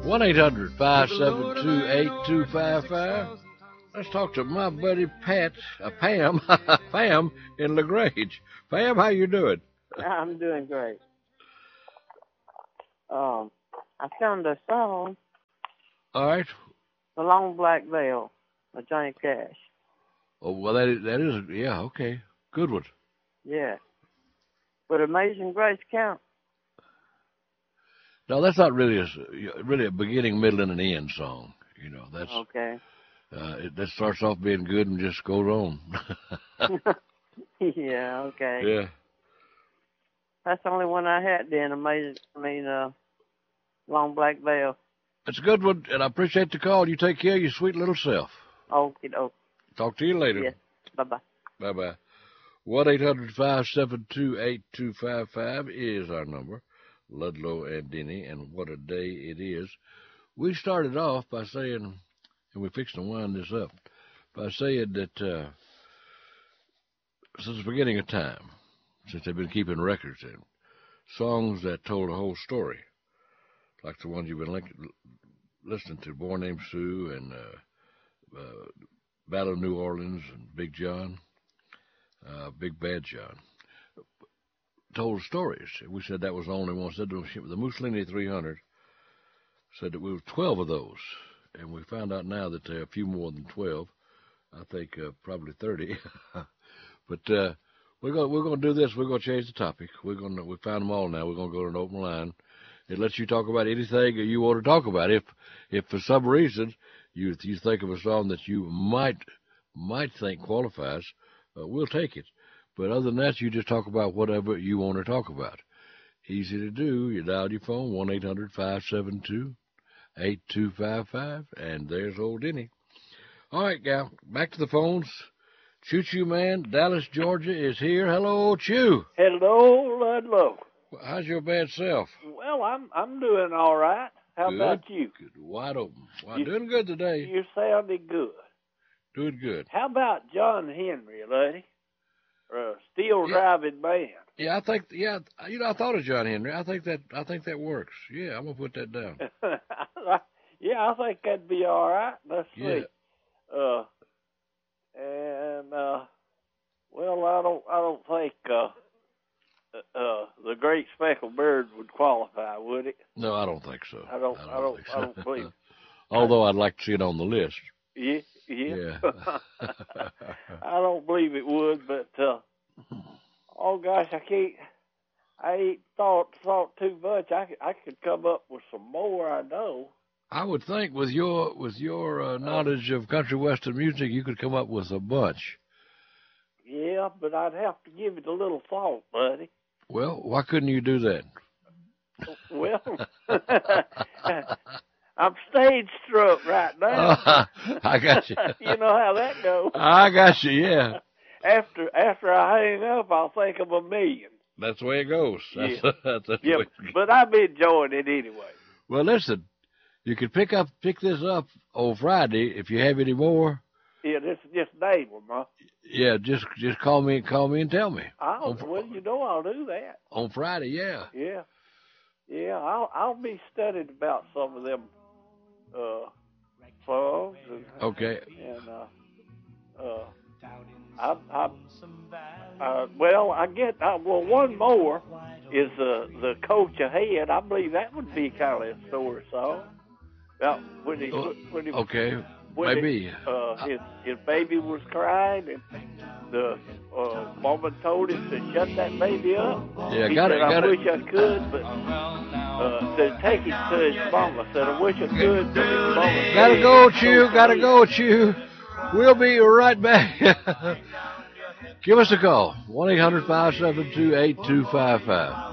1-800-572-8255. Let's talk to my buddy Pam, Pam in LaGrange. Pam, how you doing? I'm doing great. I found a song, All right. The Long Black Veil, by Johnny Cash. Oh, well, that is, yeah, okay. Good one. Yeah. Would Amazing Grace count? No, that's not really a beginning, middle, and an end song. You know, that's Okay. that starts off being good and just goes on. Yeah, okay. Yeah. That's the only one I had then, Long Black Veil. That's a good one, and I appreciate the call. You take care of your sweet little self. Okie doke. Talk to you later. Yes. Bye-bye. Bye-bye. 1-800-572-8255 is our number. Ludlow and Denny, and what a day it is. We started off by saying, and we're fixing to wind this up, by saying that since the beginning of time, since they've been keeping records in, songs that told a whole story, like the ones you've been listening to, Boy Named Sue and Battle of New Orleans and Big John, Big Bad John, told stories. We said that was the only one. Said the Mussolini 300 said that we were 12 of those, and we found out now that there are a few more than 12. I think probably 30. But we're going to do this. We're going to change the topic. We found them all now. We're going to go to an open line. It lets you talk about anything you want to talk about. If for some reason you think of a song that you might think qualifies, we'll take it. But other than that, you just talk about whatever you want to talk about. Easy to do. You dial your phone, 1-800-572-8255, and there's old Denny. All right, gal, back to the phones. Choo Choo Man, Dallas, Georgia, is here. Hello, Choo. Hello, Ludlow. How's your bad self? Well, I'm doing all right. How about you? Good. Wide open. Well, doing good today. You're sounding good. Doing good. How about John Henry, Luddy? Steel driving band. Yeah, I think. Yeah, I thought of John Henry. I think that works. Yeah, I'm gonna put that down. Yeah, I think that'd be all right. Let's see. Yeah. Well, I don't think the Great Speckled Bird would qualify, would it? No, I don't think so. I don't believe it. Although I'd like to see it on the list. Yeah. Yeah. I don't believe it would, but oh gosh, I ain't thought too much. I could come up with some more. I know. I would think with your knowledge of country western music, you could come up with a bunch. Yeah, but I'd have to give it a little thought, buddy. Well, why couldn't you do that? Well, I'm stage struck right now. I got you. You know how that goes. I got you, yeah. After I hang up, I'll think of a million. That's the way it goes. That's the way it goes. But I'm enjoying it anyway. Well, listen, you can pick this up on Friday if you have any more. Yeah, just name them, huh? Yeah, just call me and tell me. I'll do that. On Friday, yeah. Yeah, I'll be studying about some of them songs. Okay. And one more is the Coach Ahead. I believe that would be kind of a story song. Okay. Maybe. His baby was crying, and the woman told him to shut that baby up. Yeah, he got said, it. I wish I could, but said take it to his mama. Said I wish I could, but his mama. Gotta go, Chew. We'll be right back. Give us a call, 1-800-572-8255.